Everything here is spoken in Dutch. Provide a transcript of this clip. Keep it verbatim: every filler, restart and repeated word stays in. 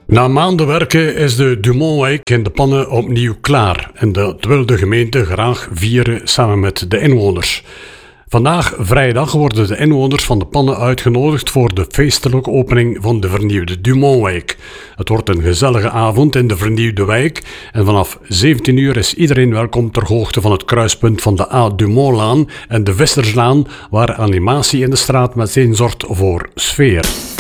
Na maanden werken is de Dumontwijk in de Pannen opnieuw klaar en dat wil de gemeente graag vieren samen met de inwoners. Vandaag, vrijdag, worden de inwoners van de Pannen uitgenodigd voor de feestelijke opening van de vernieuwde Dumontwijk. Het wordt een gezellige avond in de vernieuwde wijk en vanaf zeventien uur is iedereen welkom ter hoogte van het kruispunt van de A. Dumontlaan en de Visserslaan, waar animatie in de straat meteen zorgt voor sfeer.